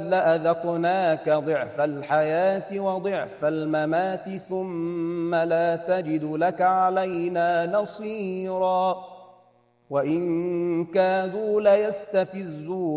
لأذقناك ضعف الحياة وضعف الممات ثم لا تجد لك علينا نصيرا وإن كادوا ليستفزون